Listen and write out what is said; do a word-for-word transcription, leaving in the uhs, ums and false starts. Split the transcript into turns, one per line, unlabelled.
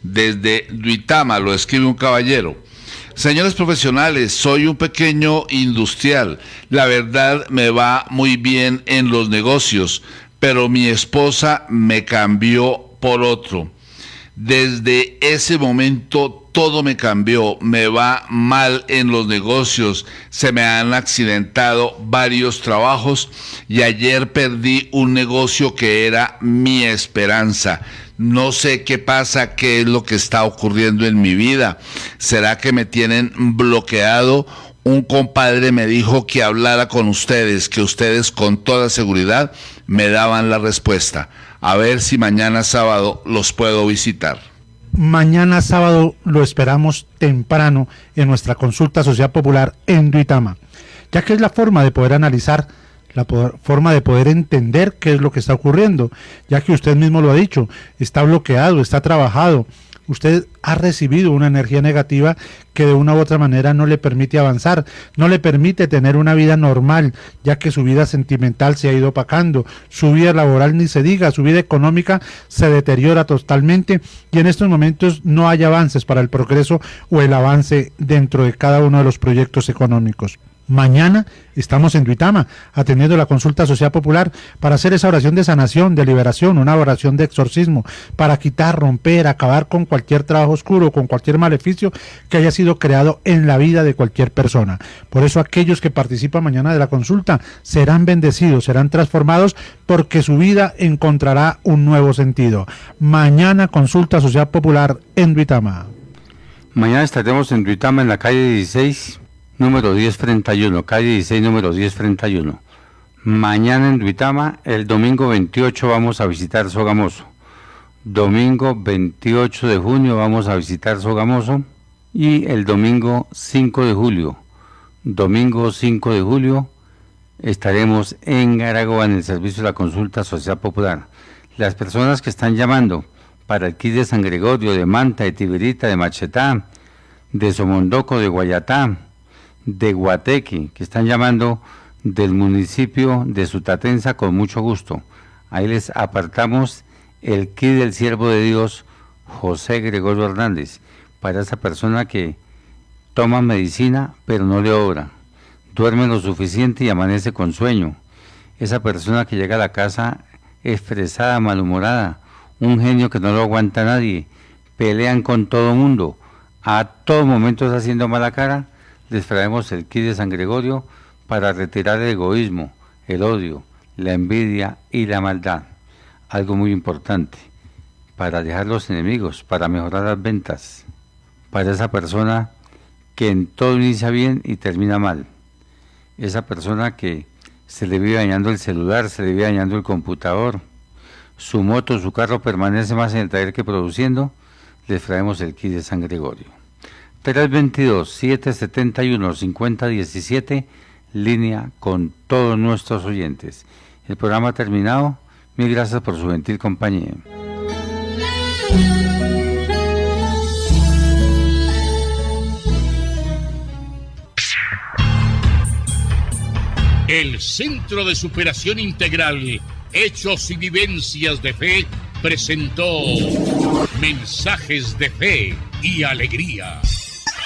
desde Duitama, lo escribe un caballero. Señores profesionales, soy un pequeño industrial. La verdad me va muy bien en los negocios, pero mi esposa me cambió por otro. Desde ese momento todo me cambió, me va mal en los negocios, se me han accidentado varios trabajos y ayer perdí un negocio que era mi esperanza. No sé qué pasa, qué es lo que está ocurriendo en mi vida. ¿Será que me tienen bloqueado? Un compadre me dijo que hablara con ustedes, que ustedes con toda seguridad me daban la respuesta. A ver si mañana sábado los puedo visitar.
Mañana sábado lo esperamos temprano en nuestra consulta social popular en Duitama, ya que es la forma de poder analizar, la poder, forma de poder entender qué es lo que está ocurriendo, ya que usted mismo lo ha dicho, está bloqueado, está trabajado. Usted ha recibido una energía negativa que de una u otra manera no le permite avanzar, no le permite tener una vida normal, ya que su vida sentimental se ha ido opacando, su vida laboral ni se diga, su vida económica se deteriora totalmente y en estos momentos no hay avances para el progreso o el avance dentro de cada uno de los proyectos económicos. Mañana estamos en Duitama atendiendo la consulta social popular para hacer esa oración de sanación, de liberación, una oración de exorcismo, para quitar, romper, acabar con cualquier trabajo oscuro, con cualquier maleficio que haya sido creado en la vida de cualquier persona. Por eso aquellos que participan mañana de la consulta serán bendecidos, serán transformados porque su vida encontrará un nuevo sentido. Mañana consulta social popular en Duitama.
Mañana estaremos en Duitama en la calle dieciséis. Número diez treinta y uno, calle dieciséis, número diez treinta y uno. Mañana en Duitama, el domingo veintiocho vamos a visitar Sogamoso. Domingo veintiocho de junio vamos a visitar Sogamoso. Y el domingo cinco de julio, domingo cinco de julio, estaremos en Garagoa en el servicio de la consulta social popular. Las personas que están llamando para el kit de San Gregorio, de Manta, de Tiberita, de Machetá, de Somondoco, de Guayatá, de Guateque, que están llamando del municipio de Sutatenza, con mucho gusto. Ahí les apartamos el kit del siervo de Dios José Gregorio Hernández, para esa persona que toma medicina pero no le obra, duerme lo suficiente y amanece con sueño, esa persona que llega a la casa estresada, malhumorada, un genio que no lo aguanta nadie, pelean con todo mundo, a todo momento está haciendo mala cara. Les traemos el kit de San Gregorio para retirar el egoísmo, el odio, la envidia y la maldad. Algo muy importante, para alejar los enemigos, para mejorar las ventas, para esa persona que en todo inicia bien y termina mal. Esa persona que se le vive dañando el celular, se le vive dañando el computador, su moto, su carro permanece más en el taller que produciendo, les traemos el kit de San Gregorio. tres veintidós, setecientos setenta y uno, cincuenta diecisiete, línea con todos nuestros oyentes. El programa ha terminado. Mil gracias por su gentil compañía.
El Centro de Superación Integral, Hechos y Vivencias de Fe, presentó Mensajes de Fe y Alegría.